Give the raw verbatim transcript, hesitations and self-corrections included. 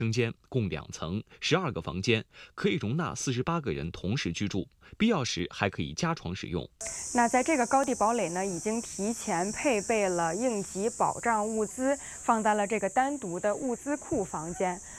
生间共两层，十二个房间，可以容纳四十八个人同时居住，必要时还可以加床使用。 那在这个高地堡垒呢，已经提前配备了应急保障物资，放在了这个单独的物资库房间。